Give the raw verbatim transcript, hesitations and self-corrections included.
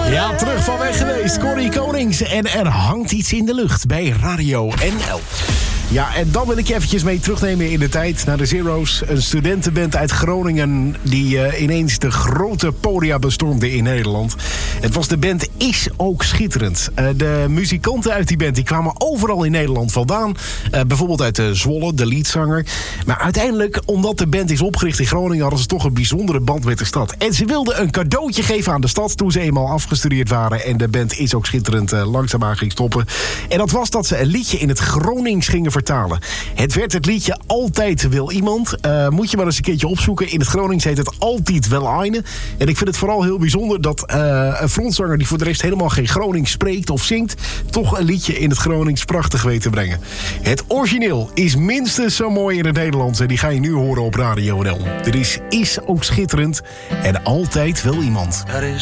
Ja, terug van weg geweest. Corrie Konings. En er hangt iets in de lucht bij Radio N L. Ja, en dan wil ik je eventjes mee terugnemen in de tijd naar de Zero's. Een studentenband uit Groningen die uh, ineens de grote podia bestormde in Nederland. Het was de band Is Ook Schitterend. Uh, de muzikanten uit die band die kwamen overal in Nederland vandaan. Uh, bijvoorbeeld uit uh, Zwolle, de leadzanger. Maar uiteindelijk, omdat de band is opgericht in Groningen, hadden ze toch een bijzondere band met de stad. En ze wilden een cadeautje geven aan de stad toen ze eenmaal afgestudeerd waren en de band Is Ook Schitterend uh, langzaamaan ging stoppen. En dat was dat ze een liedje in het Gronings gingen vertalen. Het werd het liedje Altijd Wil Iemand. Uh, moet je maar eens een keertje opzoeken. In het Gronings heet het Altijd Wel Eine. En ik vind het vooral heel bijzonder dat uh, een frontzanger die voor de rest helemaal geen Gronings spreekt of zingt, toch een liedje in het Gronings prachtig weet te brengen. Het origineel is minstens zo mooi in het Nederlands en die ga je nu horen op Radio N L. Er is Is Ook Schitterend en Altijd Wel Iemand.